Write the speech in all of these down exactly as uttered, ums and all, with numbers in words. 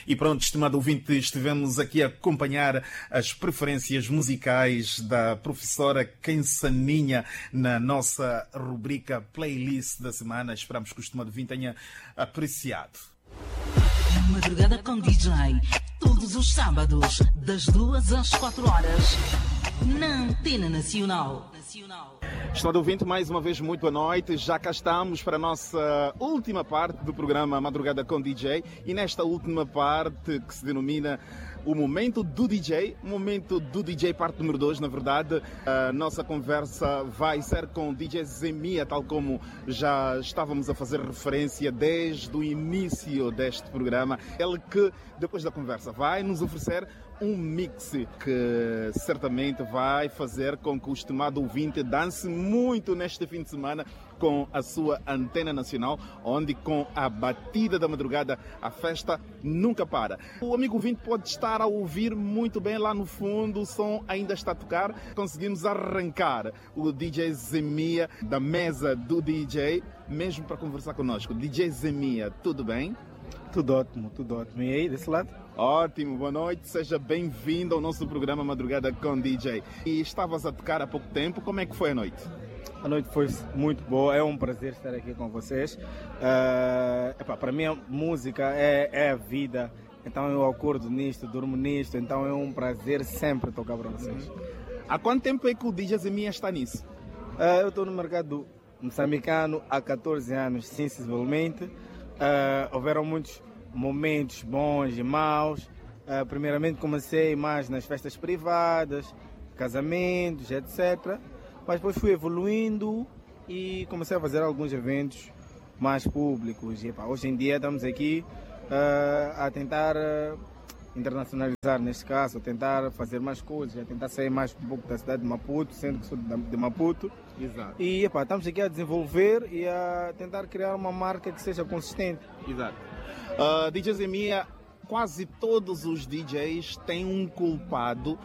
E pronto, estimado ouvinte, estivemos aqui a acompanhar as preferências musicais da professora Kensaninha na nossa rubrica Playlist da semana. Esperamos que o estimado ouvinte tenha apreciado. Madrugada com D J, todos os sábados, das duas às quatro horas, na Antena Nacional. Estimado ouvinte, mais uma vez muito boa noite. Já cá estamos para a nossa última parte do programa Madrugada com D J. E nesta última parte, que se denomina o Momento do D J, Momento do D J parte número dois, na verdade, a nossa conversa vai ser com o D J Zemia, tal como já estávamos a fazer referência desde o início deste programa. Ele que, depois da conversa, vai nos oferecer um mix que certamente vai fazer com que o estimado ouvinte dance muito neste fim de semana com a sua Antena Nacional, onde com a batida da madrugada a festa nunca para. O amigo ouvinte pode estar a ouvir muito bem lá no fundo, o som ainda está a tocar. Conseguimos arrancar o D J Zemia da mesa do D J, mesmo para conversar conosco. D J Zemia, tudo bem? Tudo ótimo, tudo ótimo. E aí, desse lado? Ótimo, boa noite, seja bem-vindo ao nosso programa Madrugada com D J. E estavas a tocar há pouco tempo, como é que foi a noite? A noite foi muito boa, é um prazer estar aqui com vocês. Uh, epá, para mim a música é, é a vida, então eu acordo nisto, durmo nisto, então é um prazer sempre tocar para vocês. Há quanto tempo é que o D J Zemia está nisso? Uh, eu estou no mercado moçambicano há catorze anos, sensivelmente. Uh, houveram muitos momentos bons e maus. Uh, primeiramente comecei mais nas festas privadas, casamentos, etcétera. Mas depois fui evoluindo e comecei a fazer alguns eventos mais públicos. E, pá, hoje em dia estamos aqui uh, a tentar uh, internacionalizar, neste caso, a tentar fazer mais coisas, a tentar sair mais um pouco da cidade de Maputo, sendo que sou de Maputo. Exato. E epá, estamos aqui a desenvolver e a tentar criar uma marca que seja consistente. Exato. Uh, D J Zemia, quase todos os D Js têm um culpado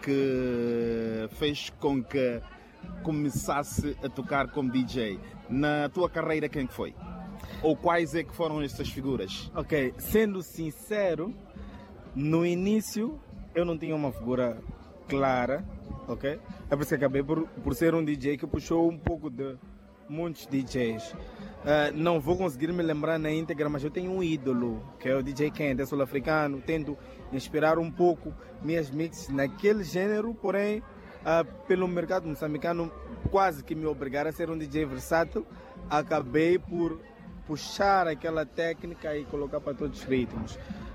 que fez com que começasse a tocar como D J. Na tua carreira, quem foi? Ou quais é que foram essas figuras? Ok, sendo sincero, no início eu não tinha uma figura clara, ok? É por isso que acabei por, por ser um D J que puxou um pouco de muitos D Js. Uh, não vou conseguir me lembrar na íntegra, mas eu tenho um ídolo, que é o D J Kent, é sul-africano. Tento inspirar um pouco minhas mixes naquele gênero, porém, uh, pelo mercado moçambicano, quase que me obrigar a ser um D J versátil, acabei por puxar aquela técnica e colocar para todos os ritmos.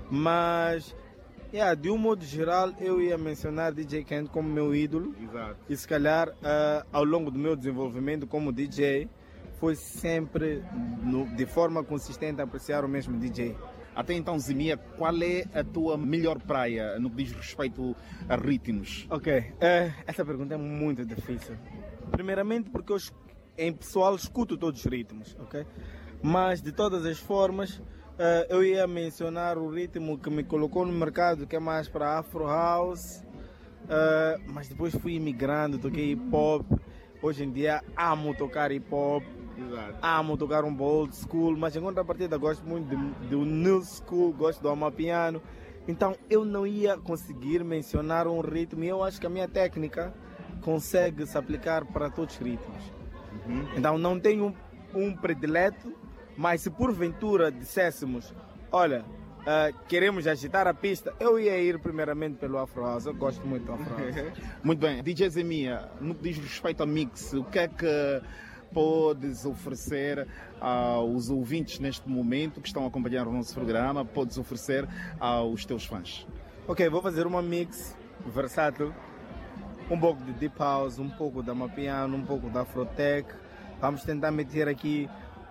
Mas, yeah, de um modo geral, eu ia mencionar D J Kent como meu ídolo. Exato. E se calhar, uh, ao longo do meu desenvolvimento como D J, foi sempre no, de forma consistente a apreciar o mesmo D J. Até então, Zemia, qual é a tua melhor praia no que diz respeito a ritmos? Ok, uh, essa pergunta é muito difícil. Primeiramente porque eu, em pessoal, escuto todos os ritmos, ok? Mas, de todas as formas, uh, eu ia mencionar o ritmo que me colocou no mercado, que é mais para Afro House, uh, mas depois fui imigrando, toquei hip hop. Hoje em dia amo tocar hip hop. Exato. Amo tocar um old school, mas em contrapartida gosto muito de, do new school, gosto do amapiano. Então eu não ia conseguir mencionar um ritmo e eu acho que a minha técnica consegue se aplicar para todos os ritmos. Uhum. Então não tenho um, um predileto, mas se porventura disséssemos, olha, uh, queremos agitar a pista, eu ia ir primeiramente pelo Afro House. Eu gosto muito do Afro House. Muito bem, D J Zemia, no que diz respeito ao mix, o que é que podes oferecer aos ouvintes neste momento que estão a acompanhar o nosso programa, podes oferecer aos teus fãs? Ok, vou fazer uma mix versátil, um pouco de Deep House, um pouco da Amapiano, um pouco da Afrotech. Vamos tentar meter aqui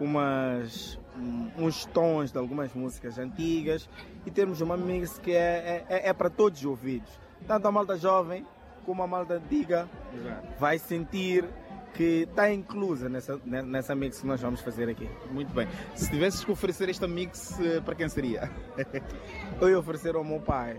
umas, uns tons de algumas músicas antigas e temos uma mix que é, é, é para todos os ouvidos. Tanto a malta jovem como a malta antiga vai sentir que está inclusa nessa, nessa mix que nós vamos fazer aqui. Muito bem. Se tivesses que oferecer esta mix, para quem seria? Eu ia oferecer ao meu pai.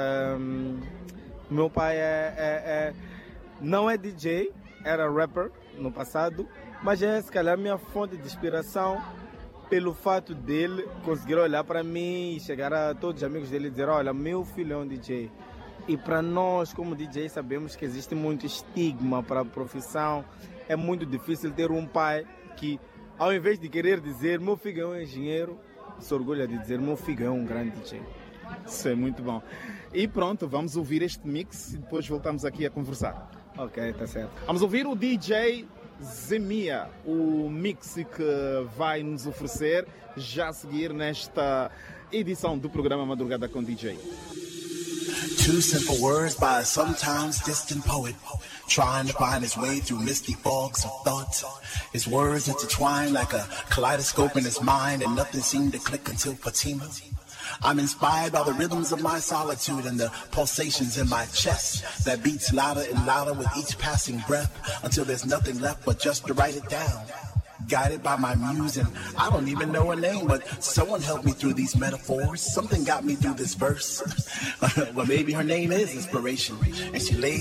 Um, meu pai é, é, é, não é D J, era rapper no passado, mas é se calhar minha fonte de inspiração pelo fato dele conseguir olhar para mim e chegar a todos os amigos dele e dizer, olha, meu filho é um D J. E para nós, como D J, sabemos que existe muito estigma para a profissão. É muito difícil ter um pai que, ao invés de querer dizer, meu filho é um engenheiro, se orgulha de dizer, meu filho é um grande D J. Isso é muito bom. E pronto, vamos ouvir este mix e depois voltamos aqui a conversar. Ok, tá certo. Vamos ouvir o D J Zemia, o mix que vai nos oferecer já a seguir nesta edição do programa Madrugada com D J. Two simple words by a sometimes distant poet, trying to find his way through misty fogs of thought. His words intertwined like a kaleidoscope in his mind, and nothing seemed to click until Fatima. I'm inspired by the rhythms of my solitude and the pulsations in my chest that beats louder and louder with each passing breath until there's nothing left but just to write it down. Guided by my muse, and I don't even know her name, but someone helped me through these metaphors. Something got me through this verse. Well, maybe her name is inspiration, and she lays